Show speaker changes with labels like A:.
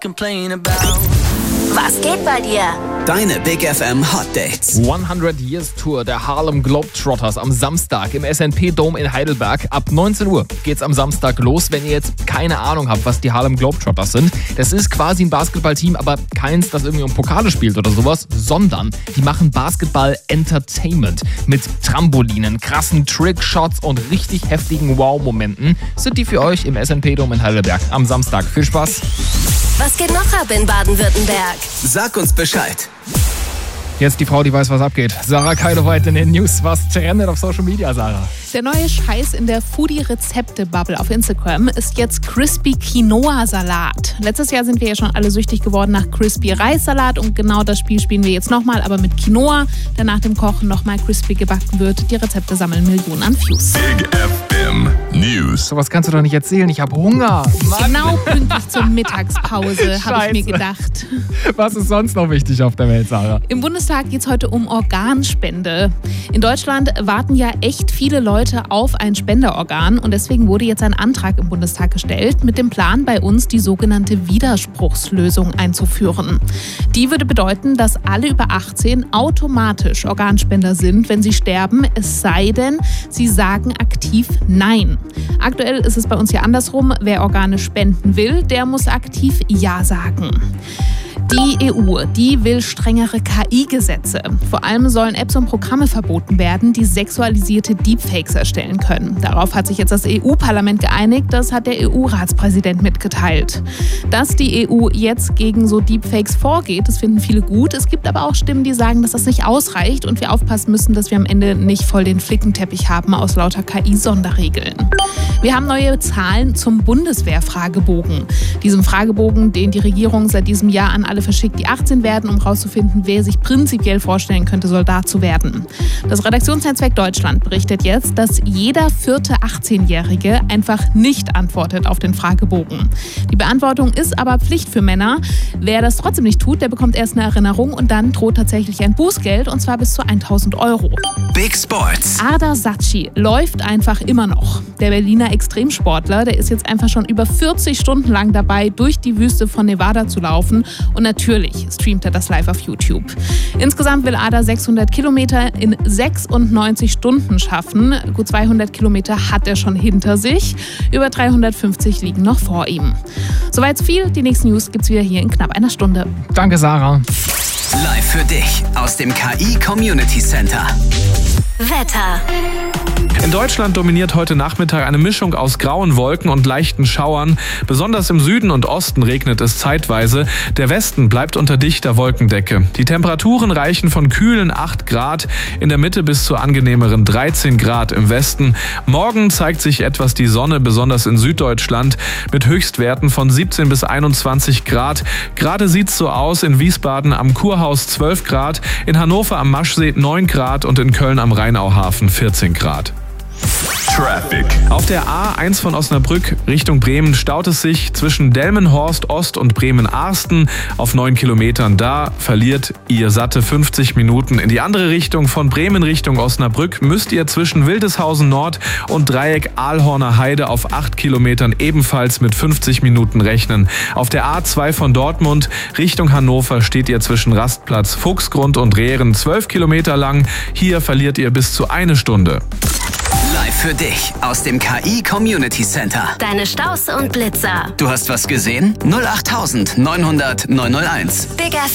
A: Was geht bei dir?
B: Deine Big FM Hot Dates.
C: 100 Years Tour der Harlem Globetrotters am Samstag im SNP Dome in Heidelberg. Ab 19 Uhr geht's am Samstag los. Wenn ihr jetzt keine Ahnung habt, was die Harlem Globetrotters sind, das ist quasi ein Basketballteam, aber keins, das irgendwie um Pokale spielt oder sowas, sondern die machen Basketball-Entertainment. Mit Trampolinen, krassen Trickshots und richtig heftigen Wow-Momenten sind die für euch im SNP Dome in Heidelberg am Samstag. Viel Spaß!
A: Was geht noch ab in Baden-Württemberg?
B: Sag uns Bescheid.
C: Jetzt die Frau, die weiß, was abgeht. Sarah Keidoweit in den News. Was trendet auf Social Media, Sarah?
D: Der neue Scheiß in der Foodie-Rezepte-Bubble auf Instagram ist jetzt Crispy Quinoa-Salat. Letztes Jahr sind wir ja schon alle süchtig geworden nach Crispy Reissalat und genau das Spiel spielen wir jetzt nochmal, aber mit Quinoa, der nach dem Kochen nochmal crispy gebacken wird. Die Rezepte sammeln Millionen an Views.
E: Big FM News.
C: So was kannst du doch nicht erzählen. Ich habe Hunger. Mann.
D: Genau pünktlich zur Mittagspause, habe ich mir gedacht.
C: Was ist sonst noch wichtig auf der Welt, Sarah?
D: Im Bundestag geht es heute um Organspende. In Deutschland warten ja echt viele Leute auf ein Spenderorgan und deswegen wurde jetzt ein Antrag im Bundestag gestellt mit dem Plan, bei uns die sogenannte Widerspruchslösung einzuführen. Die würde bedeuten, dass alle über 18 automatisch Organspender sind, wenn sie sterben, es sei denn, sie sagen aktiv Nein. Aktuell ist es bei uns ja andersrum. Wer Organe spenden will, der muss aktiv Ja sagen. Die EU, die will strengere KI-Gesetze. Vor allem sollen Apps und Programme verboten werden, die sexualisierte Deepfakes erstellen können. Darauf hat sich jetzt das EU-Parlament geeinigt, das hat der EU-Ratspräsident mitgeteilt. Dass die EU jetzt gegen so Deepfakes vorgeht, das finden viele gut. Es gibt aber auch Stimmen, die sagen, dass das nicht ausreicht und wir aufpassen müssen, dass wir am Ende nicht voll den Flickenteppich haben aus lauter KI-Sonderregeln. Wir haben neue Zahlen zum Bundeswehr-Fragebogen. Diesem Fragebogen, den die Regierung seit diesem Jahr an alle verschickt, die 18 werden, um herauszufinden, wer sich prinzipiell vorstellen könnte, Soldat zu werden. Das Redaktionsnetzwerk Deutschland berichtet jetzt, dass jeder vierte 18-Jährige einfach nicht antwortet auf den Fragebogen. Die Beantwortung ist aber Pflicht für Männer. Wer das trotzdem nicht tut, der bekommt erst eine Erinnerung und dann droht tatsächlich ein Bußgeld, und zwar bis zu 1.000 €.
B: Big Sports.
D: Ardar Sacchi läuft einfach immer noch. Der Berliner Extremsportler, der ist jetzt einfach schon über 40 Stunden lang dabei, durch die Wüste von Nevada zu laufen. Und natürlich streamt er das live auf YouTube. Insgesamt will Ardar 600 Kilometer in 96 Stunden schaffen. Gut 200 Kilometer hat er schon hinter sich. Über 350 liegen noch vor ihm. Soweit viel. Die nächsten News gibt's wieder hier in knapp einer Stunde.
C: Danke, Sarah.
B: Live für dich aus dem KI Community Center.
A: Wetter.
F: In Deutschland dominiert heute Nachmittag eine Mischung aus grauen Wolken und leichten Schauern. Besonders im Süden und Osten regnet es zeitweise. Der Westen bleibt unter dichter Wolkendecke. Die Temperaturen reichen von kühlen 8 Grad in der Mitte bis zu angenehmeren 13 Grad im Westen. Morgen zeigt sich etwas die Sonne, besonders in Süddeutschland, mit Höchstwerten von 17 bis 21 Grad. Gerade sieht's so aus: in Wiesbaden am Kurhaus 12 Grad, in Hannover am Maschsee 9 Grad und in Köln am Rheinauhafen 14 Grad.
E: Traffic.
F: Auf der A1 von Osnabrück Richtung Bremen staut es sich zwischen Delmenhorst Ost und Bremen-Arsten auf 9 Kilometern. Da verliert ihr satte 50 Minuten. In die andere Richtung von Bremen Richtung Osnabrück müsst ihr zwischen Wildeshausen Nord und Dreieck Aalhorner Heide auf 8 Kilometern ebenfalls mit 50 Minuten rechnen. Auf der A2 von Dortmund Richtung Hannover steht ihr zwischen Rastplatz Fuchsgrund und Rehren 12 Kilometer lang. Hier verliert ihr bis zu 1 Stunde.
B: Live für dich aus dem KI Community Center.
A: Deine Staus und Blitzer.
B: Du hast was gesehen? 08900 901.
A: Big FM.